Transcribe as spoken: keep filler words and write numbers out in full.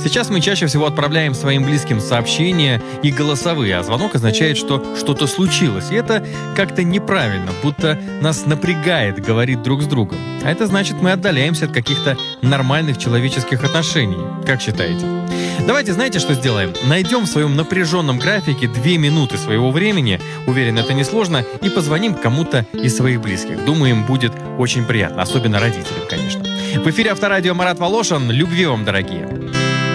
Сейчас мы чаще всего отправляем своим близким сообщения и голосовые, а звонок означает, что что-то случилось. И это как-то неправильно, будто нас напрягает говорить друг с другом. А это значит, мы отдаляемся от каких-то нормальных человеческих отношений. Как считаете? Давайте, знаете, что сделаем? Найдем в своем напряженном графике две минуты своего времени, уверен, это несложно, и позвоним кому-то из своих близких. Думаю, им будет очень приятно, особенно родителям, конечно. В эфире Авторадио Марат Волошин. Любви вам, дорогие!